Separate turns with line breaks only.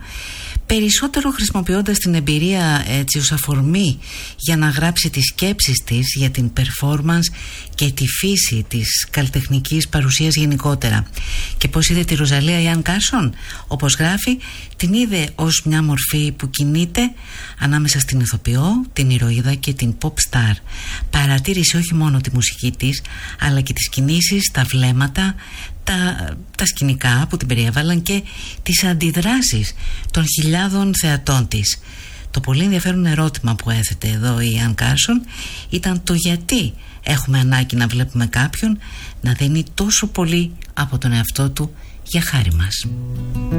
περισσότερο χρησιμοποιώντας την εμπειρία έτσι ως αφορμή για να γράψει τις σκέψεις της για την performance και τη φύση της καλλιτεχνικής παρουσίας γενικότερα. Και πώς είδε τη Ροζαλία Ιαν Κάρσον? Όπως γράφει, την είδε ως μια μορφή που κινείται ανάμεσα στην ηθοποιό, την ηρωίδα και την pop star. Παρατήρησε όχι μόνο τη μουσική της, αλλά και τις κινήσεις, τα βλέμματα, τα σκηνικά που την περιέβαλαν και τις αντιδράσεις των χιλιάδων θεατών της. Το πολύ ενδιαφέρον ερώτημα που έθετε εδώ η Ιαν Κάρσον ήταν το γιατί έχουμε ανάγκη να βλέπουμε κάποιον να δίνει τόσο πολύ από τον εαυτό του για χάρη μας.